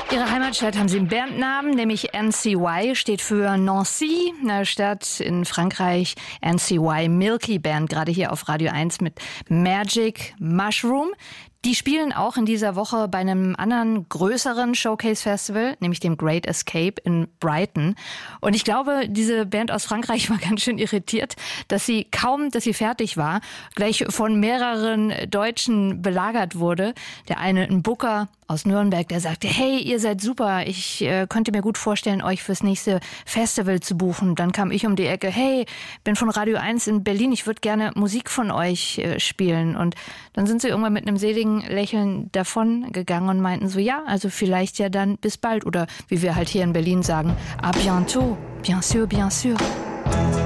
Ihre Heimatstadt haben sie einen Bandnamen, nämlich NCY, steht für Nancy, eine Stadt in Frankreich. NCY Milky Band, gerade hier auf Radio 1 mit Magic Mushroom. Die spielen auch in dieser Woche bei einem anderen größeren Showcase-Festival, nämlich dem Great Escape in Brighton. Und ich glaube, diese Band aus Frankreich war ganz schön irritiert, dass sie fertig war, gleich von mehreren Deutschen belagert wurde. Der eine, ein Booker aus Nürnberg, der sagte, hey, ihr seid super, ich könnte mir gut vorstellen, euch fürs nächste Festival zu buchen. Dann kam ich um die Ecke, hey, bin von Radio 1 in Berlin, ich würde gerne Musik von euch spielen. Und dann sind sie irgendwann mit einem seligen Lächeln davon gegangen und meinten so, ja, also vielleicht ja dann bis bald. Oder wie wir halt hier in Berlin sagen, à bientôt, bien sûr, bien sûr.